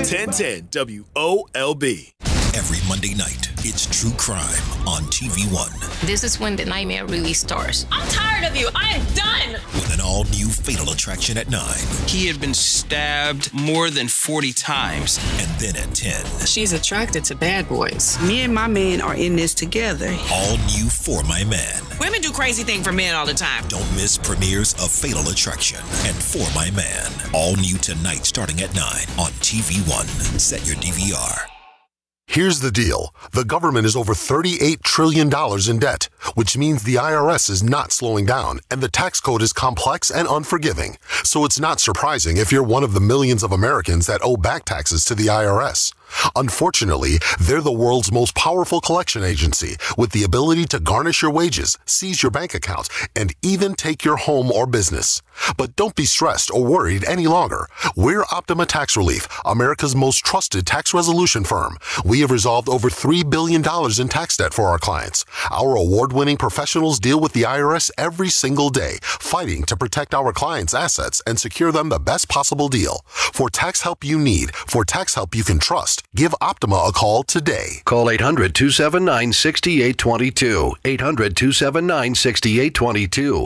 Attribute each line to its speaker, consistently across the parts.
Speaker 1: 1010 WOLB.
Speaker 2: Every Monday night, it's True Crime on TV One.
Speaker 3: This is when the nightmare really starts.
Speaker 4: I'm tired of you. I'm done.
Speaker 2: With an all-new Fatal Attraction at 9.
Speaker 5: He had been stabbed more than 40 times.
Speaker 2: And then at 10.
Speaker 6: She's attracted to bad boys.
Speaker 7: Me and my man are in this together.
Speaker 2: All new For My Man.
Speaker 6: Women do crazy things for men all the time.
Speaker 2: Don't miss premieres of Fatal Attraction and For My Man. All new tonight starting at 9 on TV One. Set your DVR.
Speaker 8: Here's the deal. The government is over $38 trillion in debt, which means the IRS is not slowing down, and the tax code is complex and unforgiving. So it's not surprising if you're one of the millions of Americans that owe back taxes to the IRS. Unfortunately, they're the world's most powerful collection agency with the ability to garnish your wages, seize your bank accounts, and even take your home or business. But don't be stressed or worried any longer. We're Optima Tax Relief, America's most trusted tax resolution firm. We have resolved over $3 billion in tax debt for our clients. Our award-winning professionals deal with the IRS every single day, fighting to protect our clients' assets and secure them the best possible deal. For tax help you need, for tax help you can trust, give Optima a call today.
Speaker 9: Call 800-279-6822. 800-279-6822.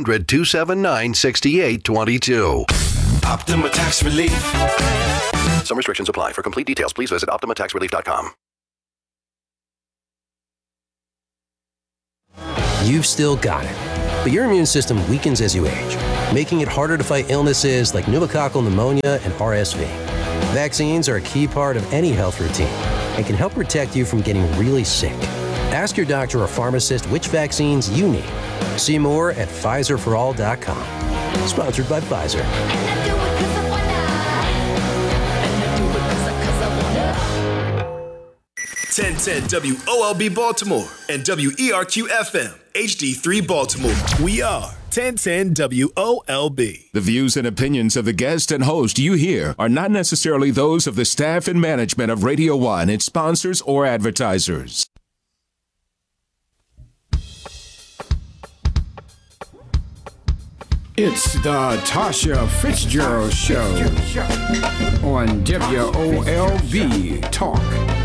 Speaker 9: 800-279-6822.
Speaker 10: Optima Tax Relief.
Speaker 9: Some restrictions apply. For complete details, please visit OptimaTaxRelief.com.
Speaker 11: You've still got it, but your immune system weakens as you age, making it harder to fight illnesses like pneumococcal pneumonia and RSV. Vaccines are a key part of any health routine and can help protect you from getting really sick. Ask your doctor or pharmacist which vaccines you need. See more at PfizerForAll.com. Sponsored by Pfizer.
Speaker 1: 1010 WOLB Baltimore and WERQ FM HD3 Baltimore. We are 1010 WOLB.
Speaker 12: The views and opinions of the guest and host you hear are not necessarily those of the staff and management of Radio 1, its sponsors, or advertisers.
Speaker 13: It's the Tasha Fitzgerald Show on WOLB Talk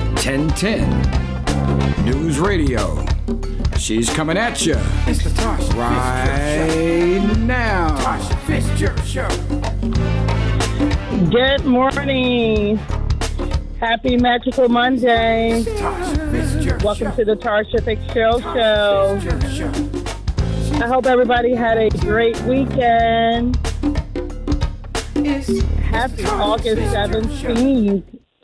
Speaker 13: 1010 News Radio. She's coming at you right now. Tasha Fitzgerald Show.
Speaker 14: Good morning. Happy Magical Monday. Welcome to the Tasha Fitzgerald Show. I hope everybody had a great weekend. Happy August 17th,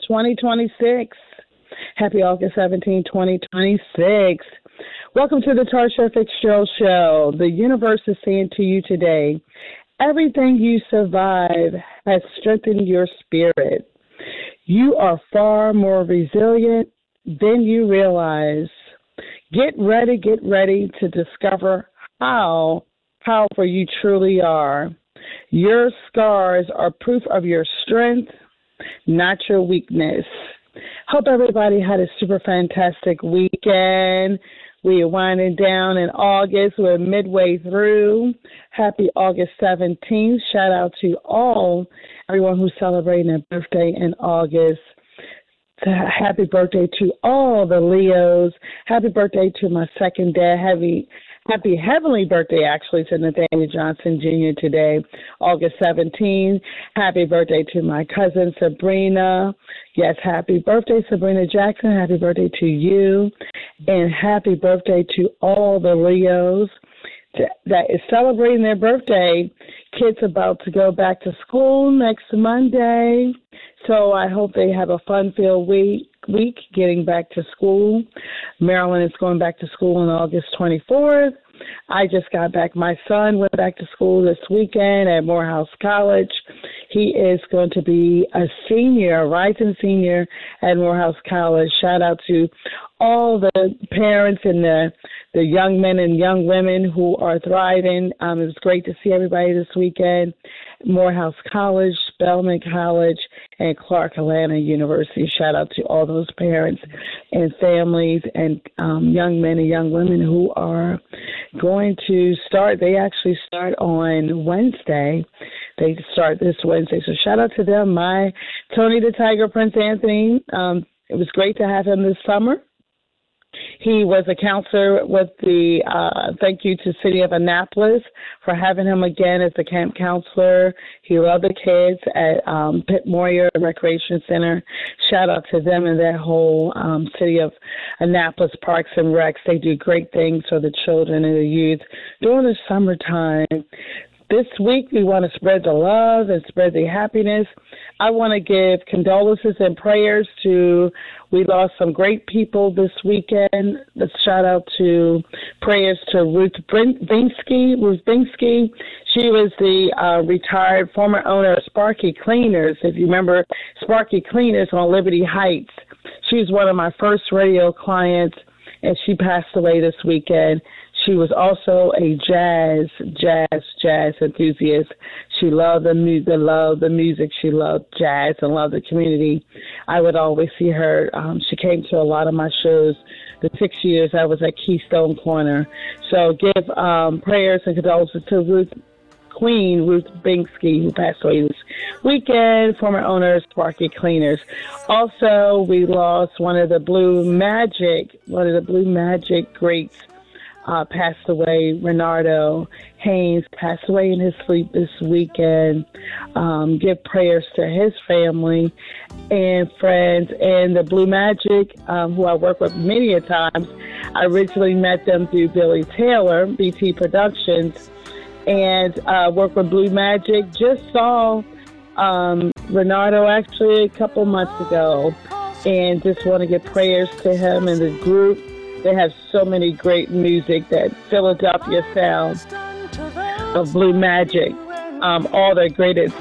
Speaker 14: 2026. Happy August 17th, 2026. Welcome to the Tasha Fitzgerald Show. The universe is saying to you today, everything you survive has strengthened your spirit. You are far more resilient than you realize. Get ready to discover how powerful you truly are. Your scars are proof of your strength, not your weakness. Hope everybody had a super fantastic weekend. We are winding down in August. We're midway through. Happy August 17th. Shout out to everyone who's celebrating their birthday in August. Happy birthday to all the Leos. Happy birthday to my second dad. Happy heavenly birthday, actually, to Nathaniel Johnson Jr. today, August 17th. Happy birthday to my cousin, Sabrina. Yes, happy birthday, Sabrina Jackson. Happy birthday to you. And happy birthday to all the Leos that is celebrating their birthday. Kids about to go back to school next Monday. So I hope they have a fun-filled week getting back to school. Maryland is going back to school on August 24th. I just got back. My son went back to school this weekend at Morehouse College. He is going to be a senior, a rising senior at Morehouse College. Shout out to all the parents and the young men and young women who are thriving. It was great to see everybody this weekend. Morehouse College, Spelman College, and Clark Atlanta University. Shout out to all those parents and families and young men and young women who are going to start. They actually start on Wednesday. They start this Wednesday. So shout out to them. My Tony the Tiger Prince Anthony, it was great to have him this summer. He was a counselor with the, thank you to City of Annapolis for having him again as the camp counselor. He loved the kids at Pitt Moyer Recreation Center. Shout out to them and that whole City of Annapolis Parks and Recs. They do great things for the children and the youth during the summertime. This week, we want to spread the love and spread the happiness. I want to give condolences and prayers to, we lost some great people this weekend. Let's shout out to prayers to Ruth Bingsky. She was the retired former owner of Sparky Cleaners. If you remember Sparky Cleaners on Liberty Heights, she was one of my first radio clients, and she passed away this weekend. She was also a jazz enthusiast. She loved the music. She loved jazz and loved the community. I would always see her. She came to a lot of my shows the 6 years I was at Keystone Corner. So give prayers and condolences to Ruth Bingsky, who passed away this weekend, former owner of Sparky Cleaners. Also, we lost one of the Blue Magic greats. Passed away. Renardo Haynes passed away in his sleep this weekend. Give prayers to his family and friends. And the Blue Magic, who I work with many a times, I originally met them through Billy Taylor, BT Productions, and worked with Blue Magic. Just saw Renardo actually a couple months ago, and just want to give prayers to him and the group. They have so many great music, that Philadelphia sound of Blue Magic, all their great hits.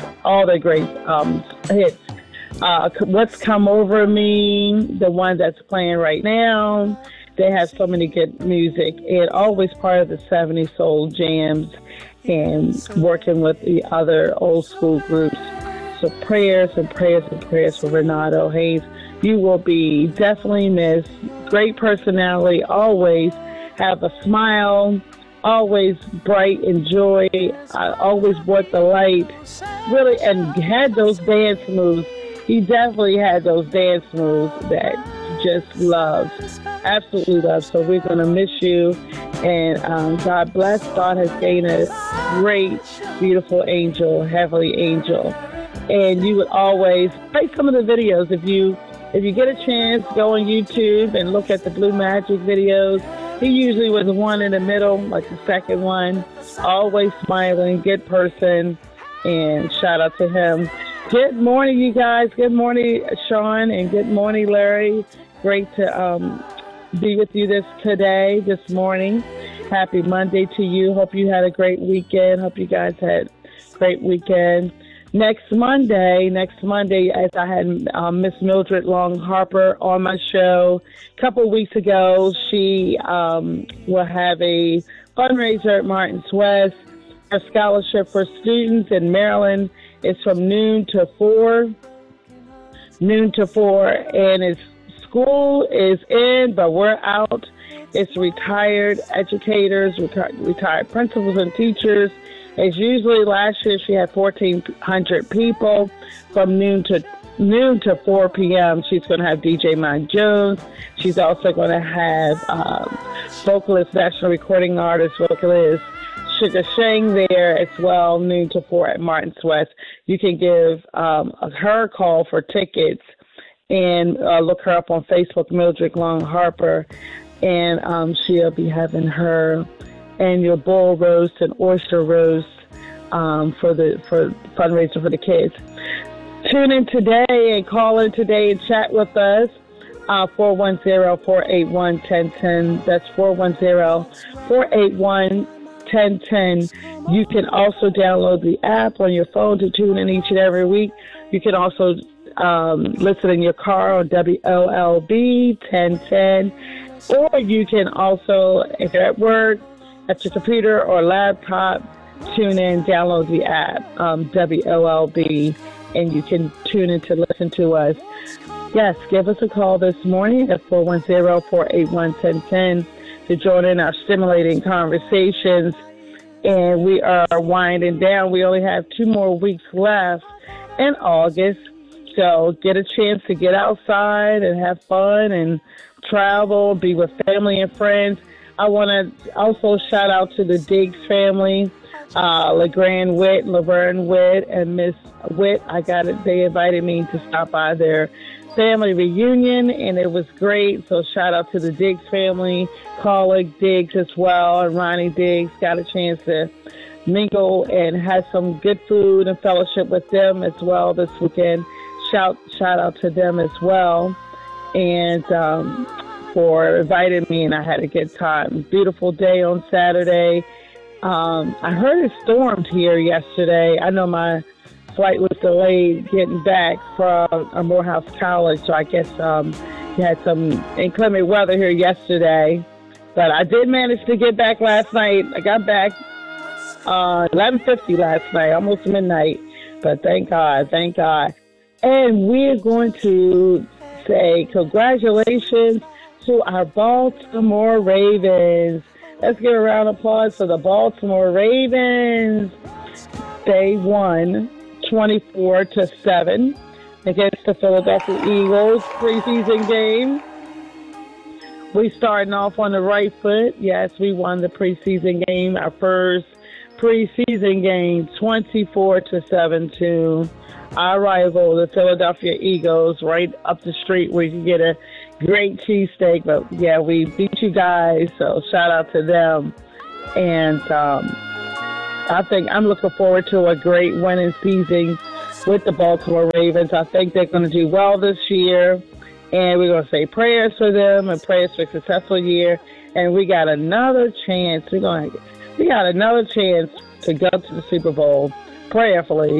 Speaker 14: What's Come Over Me, the one that's playing right now. They have so many good music, and always part of the 70s soul jams and working with the other old school groups. So prayers and prayers and prayers for Renardo Haynes. You will be definitely missed. Great personality, always have a smile, always bright and joy, always brought the light, really, and had those dance moves. He definitely had those dance moves that just loves, absolutely loves. So we're going to miss you, and God bless. God has gained a great, beautiful angel, heavenly angel. And you would always play some of the videos if you get a chance, go on YouTube and look at the Blue Magic videos. He usually was the one in the middle, like the second one. Always smiling, good person, and shout out to him. Good morning, you guys. Good morning, Sean, and good morning, Larry. Great to be with you this morning. Happy Monday to you. Hope you had a great weekend. Hope you guys had a great weekend. Next Monday, as I had Miss Mildred Long Harper on my show a couple of weeks ago, she will have a fundraiser at Martin's West. Her scholarship for students in Maryland is from noon to 4, and it's school is in, but we're out. It's retired educators, retired principals and teachers. It's usually, last year she had 1,400 people from noon to 4 p.m. She's going to have DJ Mike Jones. She's also going to have vocalist, national recording artist, vocalist Sugar Shang there as well, noon to 4 at Martin's West. You can give her a call for tickets and look her up on Facebook, Mildred Long Harper, and she'll be having her annual bull roast and oyster roast for fundraiser for the kids. Tune in today and call in today and chat with us. 410-481-1010. That's 410-481-1010. You can also download the app on your phone to tune in each and every week. You can also listen in your car on WOLB 1010. Or you can also, if you're at work, at your computer or laptop, tune in, download the app, WOLB, and you can tune in to listen to us. Yes, give us a call this morning at 410-481-1010 to join in our stimulating conversations. And we are winding down. We only have 2 more weeks left in August. So get a chance to get outside and have fun and travel, be with family and friends. I want to also shout out to the Diggs family, LeGrand Witt, Laverne Witt, and Miss Witt. They invited me to stop by their family reunion, and it was great. So shout out to the Diggs family, Carla Diggs as well, and Ronnie Diggs. Got a chance to mingle and have some good food and fellowship with them as well this weekend. Shout out to them as well, and for inviting me, and I had a good time. Beautiful day on Saturday. I heard it stormed here yesterday. I know my flight was delayed getting back from Morehouse College, so I guess you had some inclement weather here yesterday. But I did manage to get back last night. I got back 11:50 last night, almost midnight. But thank God. And we're going to say congratulations to our Baltimore Ravens. Let's give a round of applause for the Baltimore Ravens. They won 24-7 against the Philadelphia Eagles preseason game. We starting off on the right foot. Yes, we won the preseason game, our first preseason game, 24-7 to our rival, the Philadelphia Eagles, right up the street where you can get a great cheesesteak. But yeah, we beat you guys, so shout out to them. And I think I'm looking forward to a great winning season with the Baltimore Ravens. I think they're going to do well this year, and we're going to say prayers for them and prayers for a successful year. And we got another chance. We got another chance to go to the Super Bowl, prayerfully.